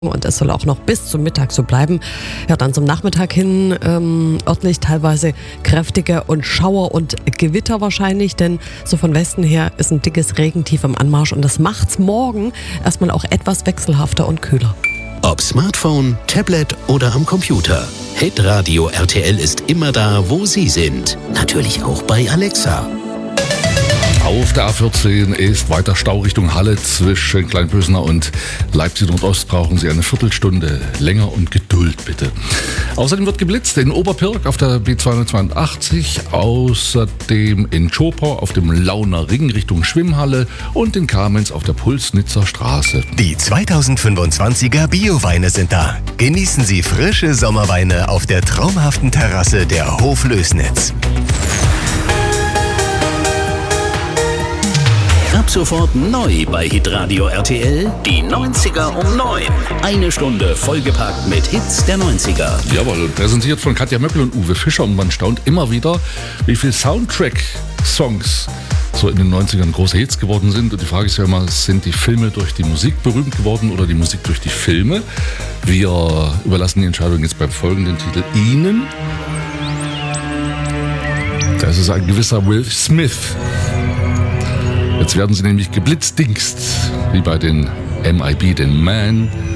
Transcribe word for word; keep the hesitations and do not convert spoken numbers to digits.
Und es soll auch noch bis zum Mittag so bleiben. Ja, dann zum Nachmittag hin ähm, örtlich teilweise kräftige und Schauer und Gewitter wahrscheinlich, denn so von Westen her ist ein dickes Regentief im Anmarsch und das macht's morgen erstmal auch etwas wechselhafter und kühler. Ob Smartphone, Tablet oder am Computer. Hitradio R T L ist immer da, wo Sie sind. Natürlich auch bei Alexa. Auf der A vierzehn ist weiter Stau Richtung Halle. Zwischen Kleinpösner und Leipzig Nordost brauchen Sie eine Viertelstunde länger und Geduld bitte. Außerdem wird geblitzt in Oberpirk auf der B zweihundertzweiundachtzig, außerdem in Zschopau auf dem Launer Ring Richtung Schwimmhalle und in Kamenz auf der Pulsnitzer Straße. Die zweitausendfünfundzwanziger Bioweine sind da. Genießen Sie frische Sommerweine auf der traumhaften Terrasse der Hoflößnitz. Ab sofort neu bei Hitradio R T L, die neunziger um neun. Eine Stunde vollgepackt mit Hits der neunziger. Jawohl, präsentiert von Katja Möppel und Uwe Fischer. Und man staunt immer wieder, wie viele Soundtrack-Songs so in den neunzigern große Hits geworden sind. Und die Frage ist ja immer, sind die Filme durch die Musik berühmt geworden oder die Musik durch die Filme? Wir überlassen die Entscheidung jetzt beim folgenden Titel Ihnen. Das ist ein gewisser Will Smith. Jetzt werden sie nämlich geblitzdingst, wie bei den M I B, den Man